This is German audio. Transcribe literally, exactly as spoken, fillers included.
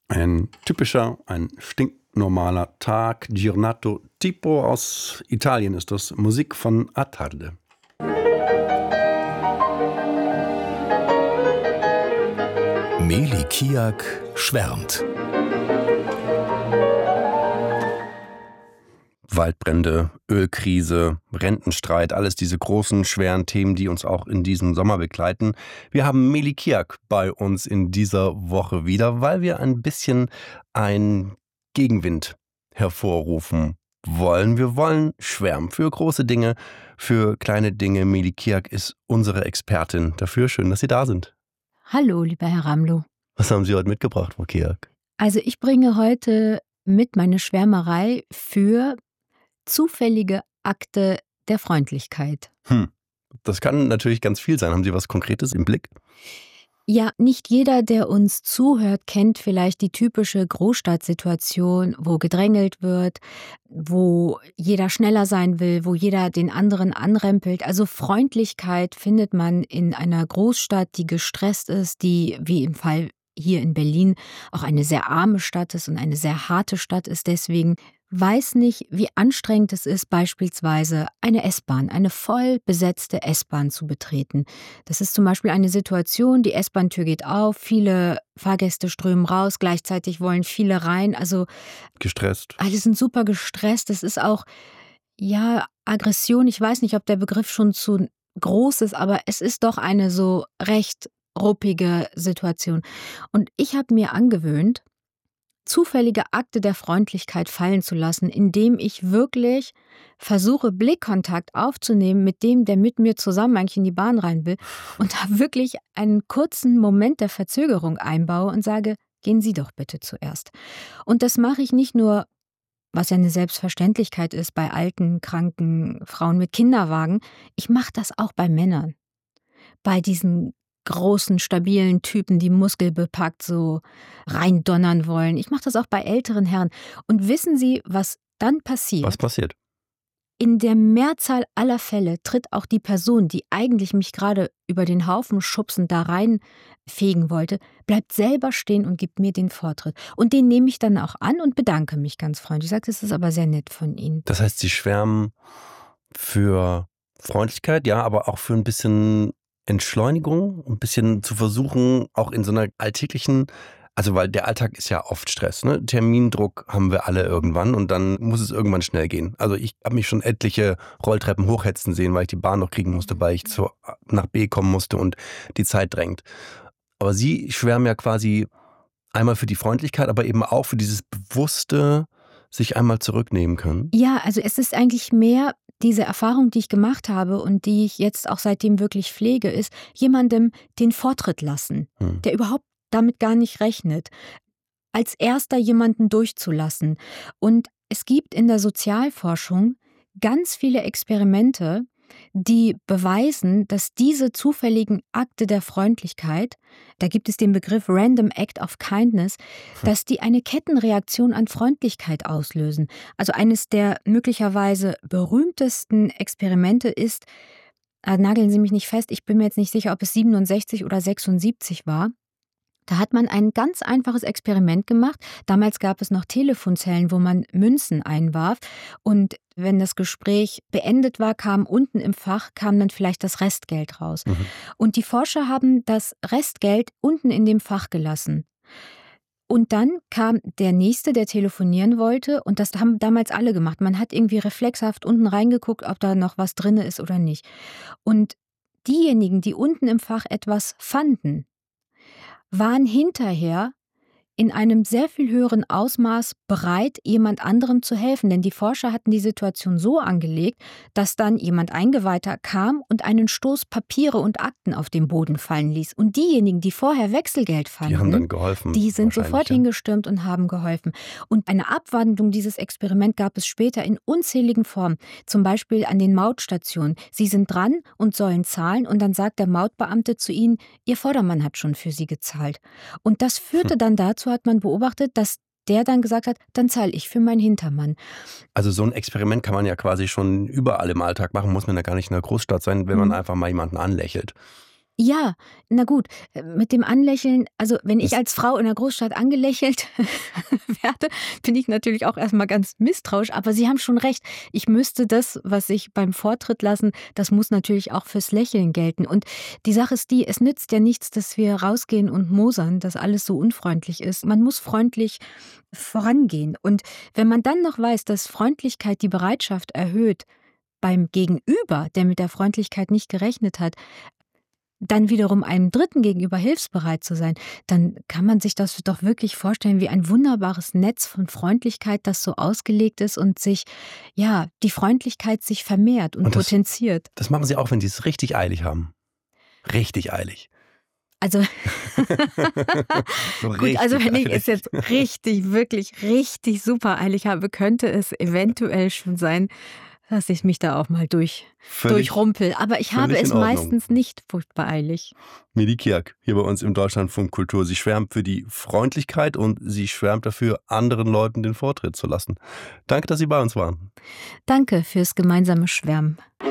Ein typischer, ein stinknormaler Tag. Giornato tipo aus Italien ist das. Musik von Attarde. Meli Kiak schwärmt. Waldbrände, Ölkrise, Rentenstreit, alles diese großen, schweren Themen, die uns auch in diesem Sommer begleiten. Wir haben Meli Kiak bei uns in dieser Woche wieder, weil wir ein bisschen einen Gegenwind hervorrufen wollen. Wir wollen schwärmen für große Dinge, für kleine Dinge. Meli Kiak ist unsere Expertin dafür. Schön, dass Sie da sind. Hallo, lieber Herr Ramlow. Was haben Sie heute mitgebracht, Frau Kiak? Also ich bringe heute mit meine Schwärmerei für zufällige Akte der Freundlichkeit. Hm. Das kann natürlich ganz viel sein. Haben Sie was Konkretes im Blick? Ja, nicht jeder, der uns zuhört, kennt vielleicht die typische Großstadtsituation, wo gedrängelt wird, wo jeder schneller sein will, wo jeder den anderen anrempelt. Also Freundlichkeit findet man in einer Großstadt, die gestresst ist, die, wie im Fall hier in Berlin, auch eine sehr arme Stadt ist und eine sehr harte Stadt ist. Deswegen weiß nicht, wie anstrengend es ist, beispielsweise eine S-Bahn, eine voll besetzte S-Bahn zu betreten. Das ist zum Beispiel eine Situation, die S-Bahn-Tür geht auf, viele Fahrgäste strömen raus, gleichzeitig wollen viele rein. Also gestresst. Alle sind super gestresst. Das ist auch, ja, Aggression. Ich weiß nicht, ob der Begriff schon zu groß ist, aber es ist doch eine so recht ruppige Situation. Und ich habe mir angewöhnt, zufällige Akte der Freundlichkeit fallen zu lassen, indem ich wirklich versuche, Blickkontakt aufzunehmen mit dem, der mit mir zusammen eigentlich in die Bahn rein will und da wirklich einen kurzen Moment der Verzögerung einbaue und sage, gehen Sie doch bitte zuerst. Und das mache ich nicht nur, was ja eine Selbstverständlichkeit ist, bei alten, kranken Frauen mit Kinderwagen, ich mache das auch bei Männern. Bei diesen großen, stabilen Typen, die muskelbepackt so reindonnern wollen. Ich mache das auch bei älteren Herren. Und wissen Sie, was dann passiert? Was passiert? In der Mehrzahl aller Fälle tritt auch die Person, die eigentlich mich gerade über den Haufen schubsen da reinfegen wollte, bleibt selber stehen und gibt mir den Vortritt. Und den nehme ich dann auch an und bedanke mich ganz freundlich. Ich sage, das ist aber sehr nett von Ihnen. Das heißt, Sie schwärmen für Freundlichkeit, ja, aber auch für ein bisschen Entschleunigung, ein bisschen zu versuchen, auch in so einer alltäglichen, also weil der Alltag ist ja oft Stress, ne? Termindruck haben wir alle irgendwann und dann muss es irgendwann schnell gehen. Also ich habe mich schon etliche Rolltreppen hochhetzen sehen, weil ich die Bahn noch kriegen musste, weil ich zu, nach B kommen musste und die Zeit drängt. Aber Sie schwärmen ja quasi einmal für die Freundlichkeit, aber eben auch für dieses bewusste sich einmal zurücknehmen können. Ja, also es ist eigentlich mehr diese Erfahrung, die ich gemacht habe und die ich jetzt auch seitdem wirklich pflege, ist jemandem den Vortritt lassen, hm. der überhaupt damit gar nicht rechnet, als erster jemanden durchzulassen. Und es gibt in der Sozialforschung ganz viele Experimente, die beweisen, dass diese zufälligen Akte der Freundlichkeit, da gibt es den Begriff Random Act of Kindness, dass die eine Kettenreaktion an Freundlichkeit auslösen. Also eines der möglicherweise berühmtesten Experimente ist, äh, nageln Sie mich nicht fest, ich bin mir jetzt nicht sicher, ob es siebenundsechzig oder sechsundsiebzig war. Da hat man ein ganz einfaches Experiment gemacht. Damals gab es noch Telefonzellen, wo man Münzen einwarf. Und wenn das Gespräch beendet war, kam unten im Fach, kam dann vielleicht das Restgeld raus. Mhm. Und die Forscher haben das Restgeld unten in dem Fach gelassen. Und dann kam der Nächste, der telefonieren wollte. Und das haben damals alle gemacht. Man hat irgendwie reflexhaft unten reingeguckt, ob da noch was drin ist oder nicht. Und diejenigen, die unten im Fach etwas fanden, waren hinterher in einem sehr viel höheren Ausmaß bereit, jemand anderem zu helfen. Denn die Forscher hatten die Situation so angelegt, dass dann jemand Eingeweihter kam und einen Stoß Papiere und Akten auf den Boden fallen ließ. Und diejenigen, die vorher Wechselgeld fanden, die haben dann geholfen, die sind sofort ja. hingestürmt und haben geholfen. Und eine Abwandlung dieses Experiments gab es später in unzähligen Formen. Zum Beispiel an den Mautstationen. Sie sind dran und sollen zahlen und dann sagt der Mautbeamte zu ihnen, Ihr Vordermann hat schon für Sie gezahlt. Und das führte hm. dann dazu, hat man beobachtet, dass der dann gesagt hat, dann zahle ich für meinen Hintermann. Also so ein Experiment kann man ja quasi schon überall im Alltag machen, muss man ja gar nicht in einer Großstadt sein, wenn man einfach mal jemanden anlächelt. Ja, na gut, mit dem Anlächeln, also wenn ich als Frau in der Großstadt angelächelt werde, bin ich natürlich auch erstmal ganz misstrauisch, aber Sie haben schon recht. Ich müsste das, was ich beim Vortritt lassen, das muss natürlich auch fürs Lächeln gelten. Und die Sache ist die, es nützt ja nichts, dass wir rausgehen und mosern, dass alles so unfreundlich ist. Man muss freundlich vorangehen. Und wenn man dann noch weiß, dass Freundlichkeit die Bereitschaft erhöht, beim Gegenüber, der mit der Freundlichkeit nicht gerechnet hat, dann wiederum einem Dritten gegenüber hilfsbereit zu sein, dann kann man sich das doch wirklich vorstellen wie ein wunderbares Netz von Freundlichkeit, das so ausgelegt ist und sich, ja, die Freundlichkeit sich vermehrt und, und das, potenziert. Das machen Sie auch, wenn Sie es richtig eilig haben. Richtig eilig. Also, so gut, also wenn ich eilig. es jetzt richtig, wirklich, richtig super eilig habe, könnte es eventuell schon sein, dass ich mich da auch mal durch, völlig, durchrumpel. Aber ich habe es meistens nicht furchtbar eilig. Meli Kiak, hier bei uns im Deutschlandfunk Kultur. Sie schwärmt für die Freundlichkeit und sie schwärmt dafür, anderen Leuten den Vortritt zu lassen. Danke, dass Sie bei uns waren. Danke fürs gemeinsame Schwärmen.